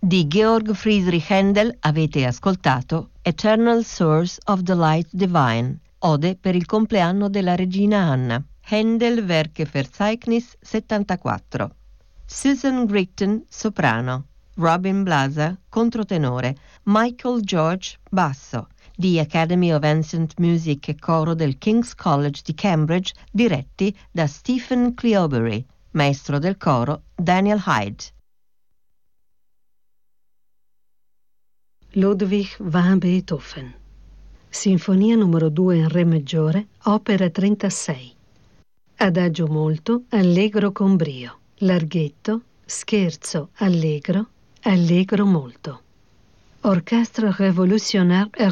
Di Georg Friedrich Händel avete ascoltato Eternal Source of the Light Divine, ode per il compleanno della regina Anna. Händel Werke Verzeichnis 74. Susan Grichten, soprano. Robin Blaser, controtenore. Michael George, basso. The Academy of Ancient Music e coro del King's College di Cambridge, diretti da Stephen Cleobury. Maestro del coro Daniel Hyde. Ludwig van Beethoven. Sinfonia numero 2 in Re maggiore, opera 36. Adagio molto, allegro con brio. Larghetto, scherzo, allegro, allegro molto. Orchestre Révolutionnaire